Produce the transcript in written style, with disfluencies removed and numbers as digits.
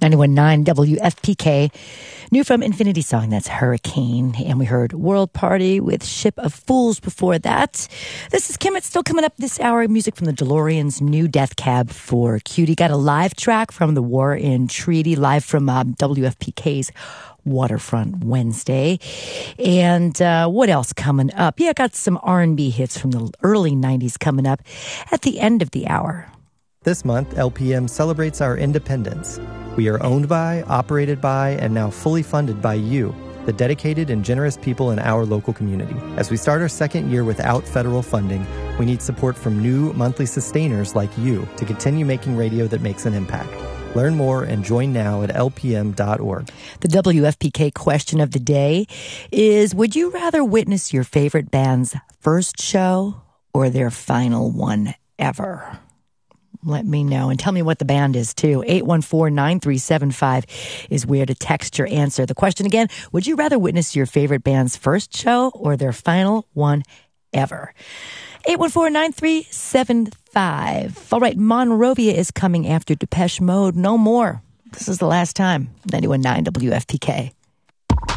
91.9 WFPK. New from Infinity Song, that's Hurricane. And we heard World Party with Ship of Fools before that. This is Kim. It's still coming up this hour. Music from the DeLorean's new Death Cab for Cutie. Got a live track from the War in Treaty, live from WFPK's Waterfront Wednesday. And what else coming up? Yeah, I got some R&B hits from the early 90s coming up at the end of the hour. This month, LPM celebrates our independence. We are owned by, operated by, and now fully funded by you, the dedicated and generous people in our local community. As we start our second year without federal funding, we need support from new monthly sustainers like you to continue making radio that makes an impact. Learn more and join now at lpm.org. The WFPK question of the day is, would you rather witness your favorite band's first show or their final one ever? Let me know and tell me what the band is too. 814-9375 is where to text your answer. The question again, would you rather witness your favorite band's first show or their final one ever? 814-9375. All right, Monrovia is coming after Depeche Mode. No more. This is the last time. 91.9 WFPK.